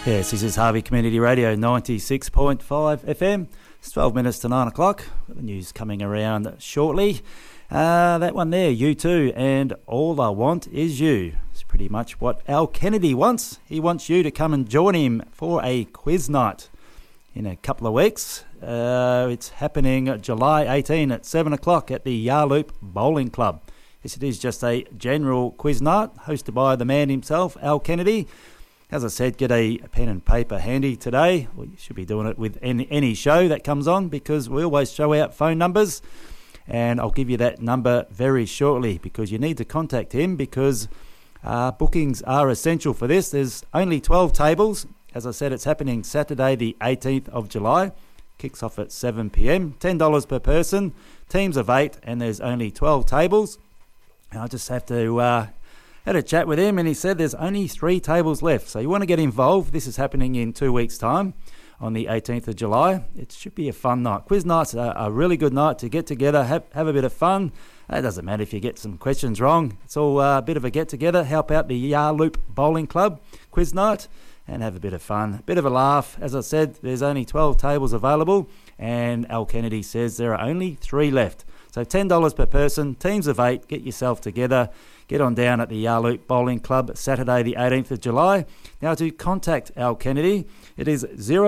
Yes, this is Harvey Community Radio 96.5 FM. It's 12 minutes to 9 o'clock. The news coming around shortly. That one there, U2, and All I Want Is You. It's pretty much what Al Kennedy wants. He wants you to come and join him for a quiz night in a couple of weeks. It's happening July 18 at 7 o'clock at the Yarloop Bowling Club. Yes, it is just a general quiz night hosted by the man himself, Al Kennedy. As I said, get a pen and paper handy today. Well, you should be doing it with any show that comes on, because we always show out phone numbers, and I'll give you that number very shortly, because you need to contact him, because bookings are essential for this. There's only 12 tables. As I said, it's happening Saturday the 18th of July. Kicks off at 7 p.m. $10 per person, teams of 8, and there's only 12 tables. And I just have to... had a chat with him, and he said there's only 3 tables left. So you want to get involved. This is happening in 2 weeks' time on the 18th of July. It should be a fun night. Quiz nights are a really good night to get together, have a bit of fun. It doesn't matter if you get some questions wrong. It's all a bit of a get-together. Help out the Yarloop Bowling Club quiz night and have a bit of fun, a bit of a laugh. As I said, there's only 12 tables available, and Al Kennedy says there are only 3 left. So $10 per person, teams of 8, get yourself together. Get on down at the Yarloop Bowling Club Saturday the 18th of July. Now, to contact Al Kennedy, it is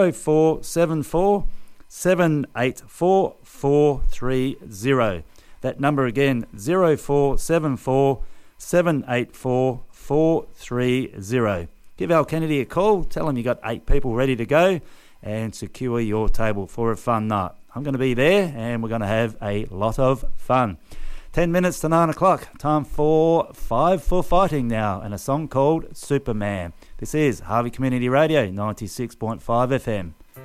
0474 784 430. That number again, 0474 784 430. Give Al Kennedy a call, tell him you got 8 people ready to go, and secure your table for a fun night. I'm going to be there, and we're going to have a lot of fun. 10 minutes to 9 o'clock. Time for 5 for Fighting now, and a song called Superman. This is Harvey Community Radio 96.5 FM.